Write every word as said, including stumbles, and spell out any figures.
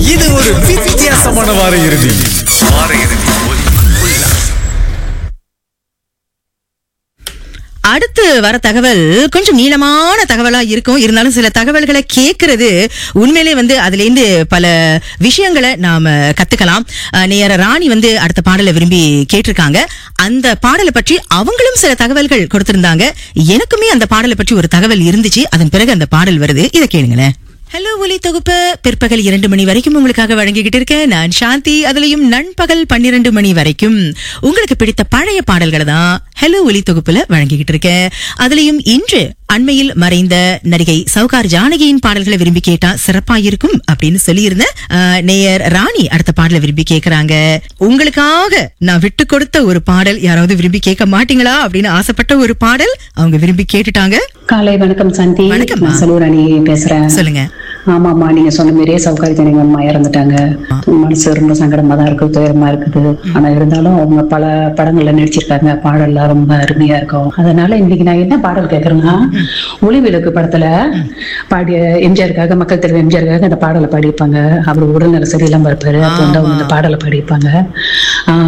இது ஒரு வித்தியாசமான வார இறுதி. வார இறுதி அடுத்து வர தகவல் கொஞ்சம் நீளமான தகவலா இருக்கும். இருந்தாலும் சில தகவல்களை கேட்கறது உண்மையிலே வந்து அதுல இருந்து பல விஷயங்களை நாம கத்துக்கலாம். நேர ராணி வந்து அடுத்த பாடலை விரும்பி கேட்டிருக்காங்க. அந்த பாடலை பற்றி அவங்களும் சில தகவல்கள் கொடுத்திருந்தாங்க. எனக்குமே அந்த பாடலை பற்றி ஒரு தகவல் இருந்துச்சு. அதன் பிறகு அந்த பாடல் வருது, இதை கேளுங்களேன். ஹலோ ஒலி தொகுப்பு பிற்பகல் இரண்டு மணி வரைக்கும் உங்களுக்காக வழங்கிக்கிட்டு இருக்கேன் நான் சாந்தி. அதுலயும் நண்பகல் பன்னிரண்டு மணி வரைக்கும் உங்களுக்கு பிடித்த பழைய பாடல்களை தான் ஹலோ ஒலி தொகுப்புல வழங்கிக்கிட்டு இருக்கேன். அதுலயும் இன்று அண்மையில் மறைந்த நடிகை சௌகார் ஜானகியின் பாடல்களை விரும்பி கேட்டா சிறப்பா இருக்கும் அப்படின்னு சொல்லியிருந்தேன். நேயர் ராணி அடுத்த பாடலை விரும்பி கேட்கறாங்க. உங்களுக்காக நான் விட்டு கொடுத்த ஒரு பாடல் யாராவது விரும்பி கேட்க மாட்டீங்களா அப்படின்னு ஆசைப்பட்ட ஒரு பாடல் அவங்க விரும்பி கேட்டுட்டாங்க. காலை வணக்கம் சாந்தி. வணக்கம். சலூராணி பேசுறேன். சொல்லுங்க. ஆமாமா, நீங்க சொன்ன மாதிரியே சௌகாரி ஜானகி அம்மா இறந்துட்டாங்க. மனசு ரொம்ப சங்கடமா தான் இருக்குது, துயரமா இருக்குது. ஆனா இருந்தாலும் அவங்க பல படங்கள்ல நடிச்சிருக்காங்க. பாடல்லாம் ரொம்ப அருமையா இருக்கும். அதனால இன்னைக்கு நான் என்ன பாடல் கேட்கறேன்னா, ஒளி விளக்கு படத்துல பாடிய எம்ஜிஆருக்காக, மக்கள் தலைவர் எம்ஜிஆருக்காக அந்த பாடலை பாடியிருப்பாங்க. அவர் உடல்நல சரியில்லாம இருப்பாரு. அப்போ வந்து அவங்க அந்த பாடலை பாடியிருப்பாங்க.